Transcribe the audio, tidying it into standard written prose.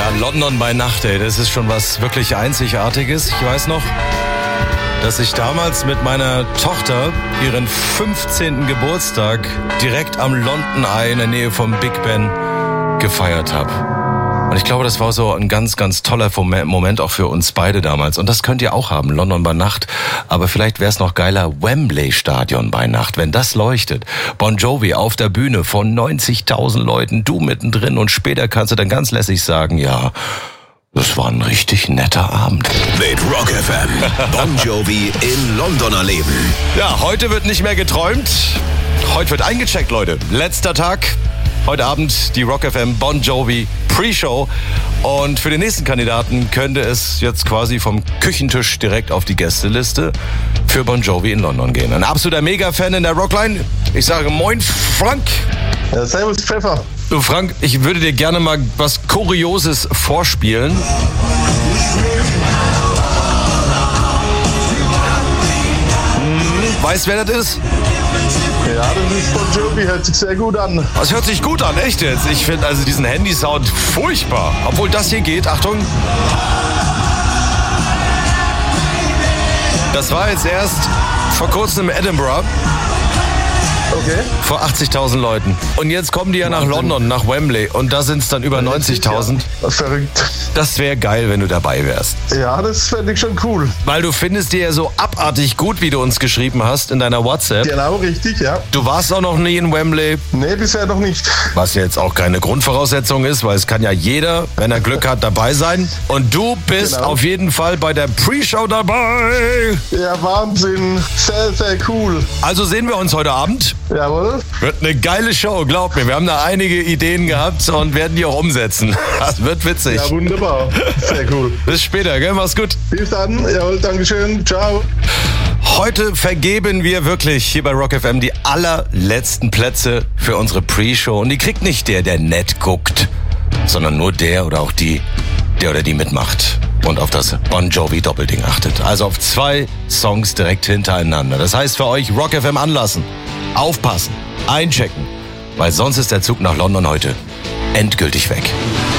London by Nacht, ey, das ist schon was wirklich Einzigartiges. Ich weiß noch, dass ich damals mit meiner Tochter ihren 15. Geburtstag direkt am London Eye in der Nähe vom Big Ben gefeiert habe. Und ich glaube, das war so ein ganz, ganz toller Moment auch für uns beide damals. Und das könnt ihr auch haben, London by Nacht. Aber vielleicht wäre es noch geiler, Wembley Stadion by Nacht, wenn das leuchtet. Bon Jovi auf der Bühne von 90.000 Leuten, du mittendrin. Und später kannst du dann ganz lässig sagen, ja, das war ein richtig netter Abend. Mit Rock FM. Bon Jovi in London erleben. Ja, heute wird nicht mehr geträumt. Heute wird eingecheckt, Leute. Letzter Tag. Heute Abend die Rock FM Bon Jovi Pre-Show. Und für den nächsten Kandidaten könnte es jetzt quasi vom Küchentisch direkt auf die Gästeliste für Bon Jovi in London gehen. Ein absoluter Mega-Fan in der Rockline. Ich sage moin, Frank. Ja, servus, Pfeffer. Du, Frank, ich würde dir gerne mal was Kurioses vorspielen. Weißt du, wer das ist? Ja, das ist Bon Jovi, hört sich sehr gut an. Das hört sich gut an, echt jetzt. Ich finde also diesen Handy-Sound furchtbar. Obwohl das hier geht, Achtung. Das war jetzt erst vor kurzem in Edinburgh. Okay. Vor 80.000 Leuten. Und jetzt kommen die ja nach London, nach Wembley. Und da sind es dann über 90.000. Ja, verrückt. Das wäre geil, wenn du dabei wärst. Ja, das fände ich schon cool. Weil du findest dir ja so abartig gut, wie du uns geschrieben hast in deiner WhatsApp. Genau, richtig, ja. Du warst auch noch nie in Wembley. Nee, bisher noch nicht. Was jetzt auch keine Grundvoraussetzung ist, weil es kann ja jeder, wenn er Glück hat, dabei sein. Und du bist auf jeden Fall bei der Pre-Show dabei. Ja, Wahnsinn. Sehr, sehr cool. Also sehen wir uns heute Abend. Jawohl. Wird eine geile Show, glaub mir. Wir haben da einige Ideen gehabt und werden die auch umsetzen. Das wird witzig. Ja, wunderbar. Sehr cool. Bis später, gell? Mach's gut. Bis dann. Jawohl, Dankeschön. Ciao. Heute vergeben wir wirklich hier bei Rock FM die allerletzten Plätze für unsere Pre-Show. Und die kriegt nicht der nett guckt, sondern nur der oder auch die, der oder die mitmacht und auf das Bon Jovi Doppelding achtet. Also auf 2 Songs direkt hintereinander. Das heißt für euch Rock FM anlassen, aufpassen, einchecken, weil sonst ist der Zug nach London heute endgültig weg.